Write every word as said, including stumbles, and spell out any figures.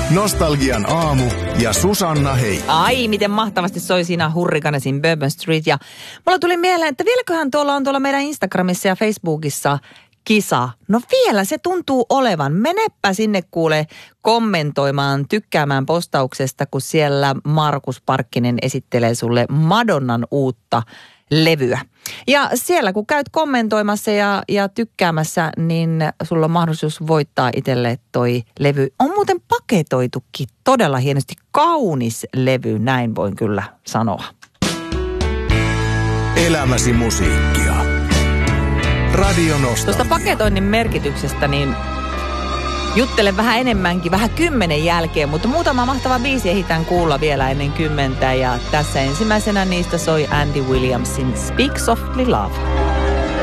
Nostalgian aamu ja Susanna Heikkinen. Ai, miten mahtavasti soi siinä Hurrikanesin Bourbon Street. Ja mulla tuli mieleen, että vieläköhän tuolla on tuolla meidän Instagramissa ja Facebookissa kisa. No vielä se tuntuu olevan. Menepä sinne kuule kommentoimaan, tykkäämään postauksesta, kun siellä Markus Parkkinen esittelee sulle Madonnan uutta levyä. Ja siellä kun käyt kommentoimassa ja, ja tykkäämässä, niin sulla on mahdollisuus voittaa itselle toi levy. On muuten paketoitukin todella hienosti. Kaunis levy, näin voin kyllä sanoa. Elämäsi musiikkia. Radio Nostalgia. Tuosta paketoinnin merkityksestä, niin juttelen vähän enemmänkin, vähän kymmenen jälkeen, mutta muutama mahtava biisi ehditään kuulla vielä ennen kymmentä. Ja tässä ensimmäisenä niistä soi Andy Williamsin Speak Softly Love.